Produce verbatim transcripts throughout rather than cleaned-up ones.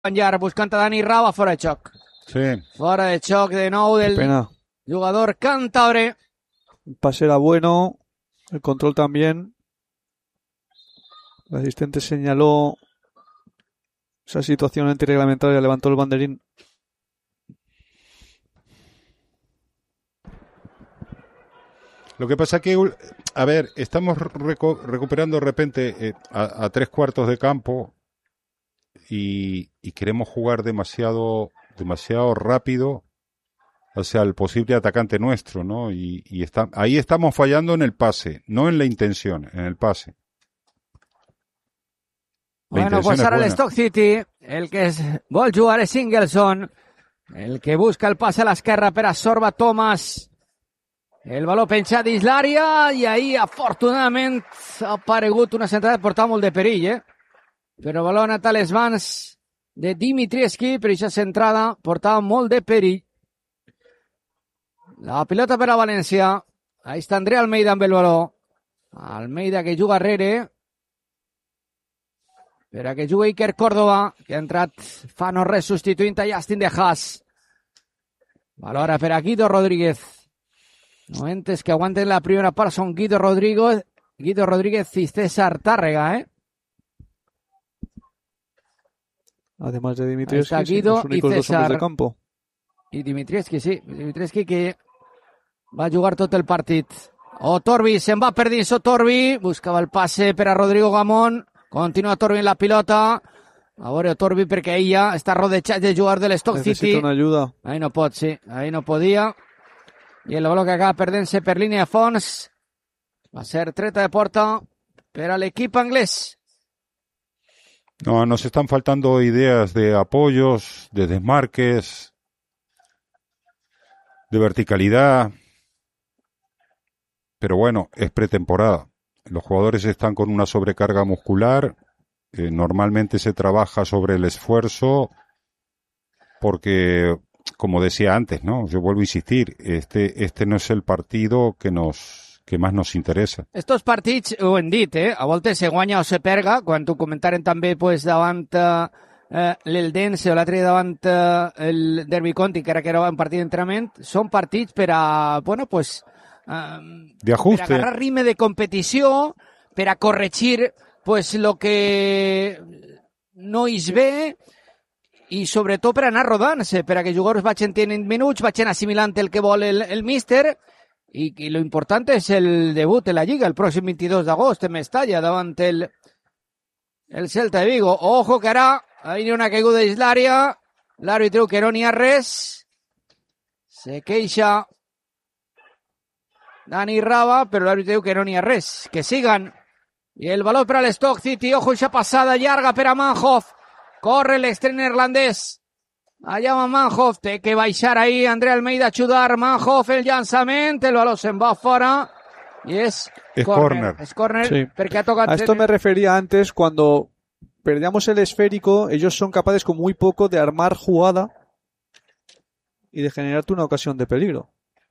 Llar buscant a Dani Rava, fora de xoc. Sí. Fora de xoc de nou del Pena. jugador cántabre. El pase era bueno, el control también. El asistente señaló esa situación antirreglamentaria, levantó el banderín. Lo que pasa que, a ver, estamos reco recuperando de repente eh, a, a tres cuartos de campo y, y queremos jugar demasiado, demasiado rápido hacia el posible atacante nuestro, ¿no? Y, y está, ahí estamos fallando en el pase, no en la intención, en el pase. La Bueno, pues ara l'Stock City, el que es, vol jugar és Ingelsson, el que busca el passe a l'esquerra per a Sorba Thomas. El valor penjat dins l'àrea i ahir, afortunadament, ha aparegut una centrada que portava molt de perill, eh? Però el valor ha anat a les mans de Dimitrievski, però aquesta centrada portava molt de perill. La pilota per a València. Ahí està André Almeida amb el valor. Almeida que juga rere. Per a que jugui Iker Córdoba, que ha entrat fa no res substituint a Justin de Haas. Valor per a Guido Rodríguez. Momentes que aguanten la primera part son Guido Rodríguez, Guido Rodríguez y César Tárrega, ¿eh? Además de Dimitrievski, Guido los únicos y dos hombres César. de campo. I Dimitrievski, sí. Dimitrievski que va a jugar tot el partit. O Torbi, se'n va per dins o Torbi. Buscava el passe per a Rodrigo Gamón. Continua Torbi en la pilota. A veure Torbi perquè ella està rodejat de jugar de l'Stock City. Necesita una ayuda. Ahí no pot, sí. Ahí no podia. I el valor que acaba perdent-se per línia de fons va ser treta de porta per a l'equip anglès. No, nos están faltando ideas de apoyos, de desmarques, de verticalidad. Pero bueno, es pretemporada. Los jugadores están con una sobrecarga muscular. Eh, normalmente se trabaja sobre el esfuerzo porque, como decía antes, ¿no? Yo vuelvo a insistir, este, este no es el partido que nos, que más nos interesa. Estos partits, ho hem dit, eh? A voltes se guanya o se perga, quan ho comentaren també pues, davant eh, l'Eldense o l'altre davant eh, el Derby County, que era que era un partit d'entrenament, són partits per a, bueno, pues, eh, de ajuste, per a agarrar ritme de competició, per a corregir pues, lo que no és bé, i sobretot per anar rodant-se, per a que els jugadors vagin tenint minuts, vagin assimilant el que vol el, el míster, i, i lo important és el debut en la Lliga, el pròxim vint-i-dos d'agost en Mestalla, davant el, el Celta de Vigo. Ojo que ara, ahí hi ha una caiguda dins l'àrea, l'àrbitre diu que no n'hi ha res, se queixa Dani Rava, però l'àrbitre diu que no n'hi ha res, que sigan. I el valor per a l'Stock City, ojo, eixa passada llarga per a Manhoff. Corre l'extrem neerlandès. Allà va Manhoff. Té que baixar ahí André Almeida a ajudar. Manhoff el llançament. El baló se'n va fora. Y es, es corner. corner. Es corner Sí. porque ha tocado. A esto me refería antes cuando perdíamos el esférico. Ellos son capaces con muy poco de armar jugada y de generarte una ocasión de peligro.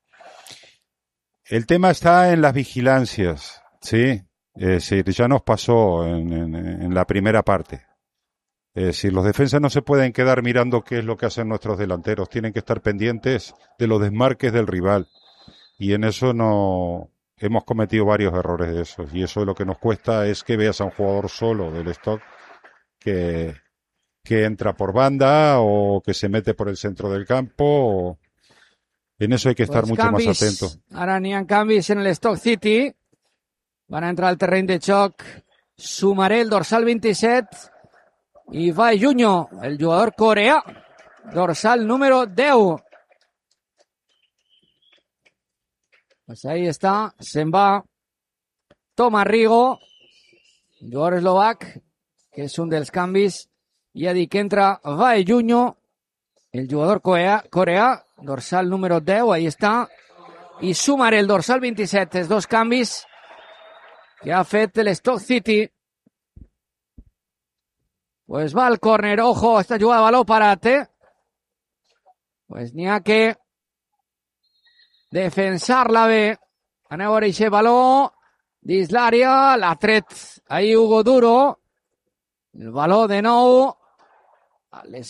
El tema está en las vigilancias, ¿sí? Es decir, ya nos pasó en, en, en la primera parte. Es decir, los defensas no se pueden quedar mirando qué es lo que hacen nuestros delanteros. Tienen que estar pendientes de los desmarques del rival. Y en eso no hemos cometido varios errores de esos. Y eso lo que nos cuesta es que veas a un jugador solo del Stock que, que entra por banda o que se mete por el centro del campo. O... En eso hay que estar pues mucho canvis. más atento. Ara n'hi ha canvis en el Stock City. Van a entrar al terreny de xoc Sumaré, el dorsal vint-i-set, i va Junyo, el jugador coreà, dorsal número deu. Pues ahí está, se'n va Tomàs Rigo, jugador eslovac, que és un dels canvis, i ha dit que entra va Junyo, el jugador coreà, coreà, dorsal número deu, ahí està, i Sumaré, el dorsal vint-i-set, els dos canvis que ha fet l'Stock City. Pues va al córner, ojo, esta jugada de baló parat, eh? Pues n'hi ha que defensar-la bé. Anem a veure aquest baló dins l'àrea, l'ha tret ahí Hugo Duro. El baló de nou Les